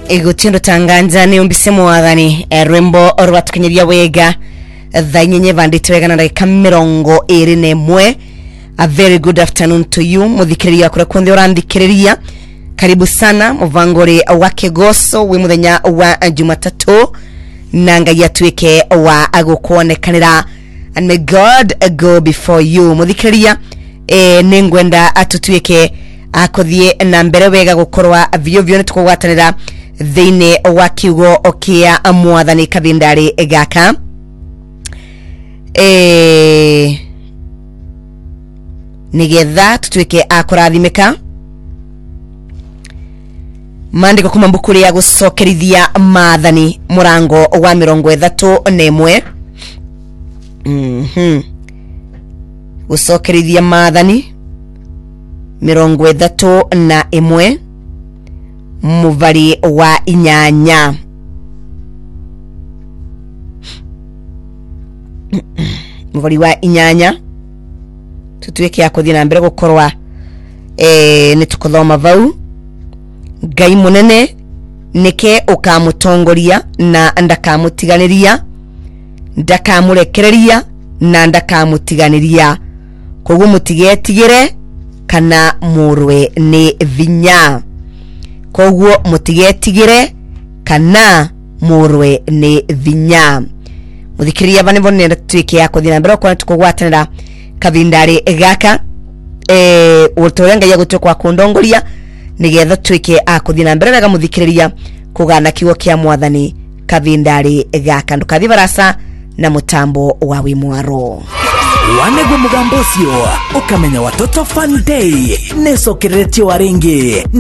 Egutindo tanganja ni umbisemo wathani rwimbo rwatukinyiria wega thainyenye vandite wega na dakika 21. A very good afternoon to you muthikiriria kure kundi urandikiriria. Karibu sana muvangore wa Kegoso wi muthenya wa Jumatatu nanga yatuike wa agukuonekanira, and may God go before you. Muthikiriria ningwenda atutuike akothie na mbere wega gukorwa vyo tukugwatanira thine wa kiugo okia mwathani kavindari gaka. Nigetha tutuike akurathimika mandiko kuma mbukuri ya gucokerithia maathani murango wa 31 gucokerithia maathani 31 muvari wa 8 muvari wa 8 tutuike akuthia na mbere gukorwa nitukuthoma vau. Ngai munene nike ukamutongoria na ndakamutiganiria, ndakamurekereria na ndakamutiganiria, koguo mutigetigire kana murwe ni vinya. Koguo mutigetigire kana murwe ni vinya. Muthikiria bane bonne tuike yako thina mbere kwa tukugwatanira kavindari gaka utorenga ya gutokwa kundongoria nigetha tuike akuthina mbere wega muthikiriria kugana kigo kia mwathani kavindari gaka. Ndukathi barasa na mutambo wa wimwaro wanegwa mugambo cio ukamenya watoto fun day nesokeretio waringi.